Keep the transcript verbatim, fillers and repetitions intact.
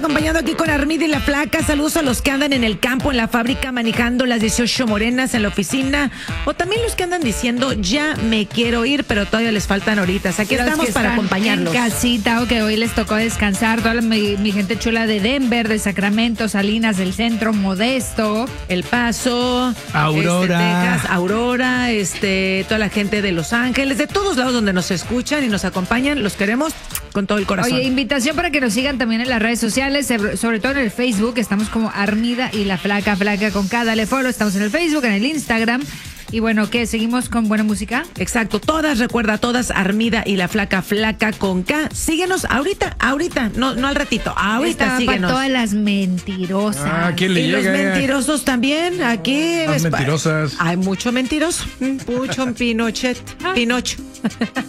acompañando aquí con Armida y la Flaca. Saludos a los que andan en el campo, en la fábrica, manejando las dieciocho morenas en la oficina. O también los que andan diciendo, ya me quiero ir, pero todavía les faltan horitas. Aquí Los estamos que para están acompañarlos. En casita o que hoy les tocó descansar. Toda la, mi, mi gente chula de Denver, de Sacramento, Salinas, del Centro, Modesto, El Paso, Aurora. este, Texas, Aurora, este, toda la gente de Los Ángeles, de todos lados donde nos escuchan y nos acompañan. Los queremos con todo el corazón. Oye, invitación para que nos sigan también en las redes sociales, sobre todo en el Facebook. Estamos como Armida y la Flaca, Flaca con K. Dale follow. Estamos en el Facebook, en el Instagram. Y bueno, ¿qué? ¿Seguimos con buena música? Exacto, todas, recuerda, todas, Armida y la Flaca, Flaca con K. Síguenos ahorita, ahorita, no, no al ratito, ahorita Esta va síguenos. para todas las mentirosas. Ah, ¿quién le Y los llega? mentirosos también, aquí. Las es pa- mentirosas. Hay mucho mentiroso, mucho Pinochet, Pinocho.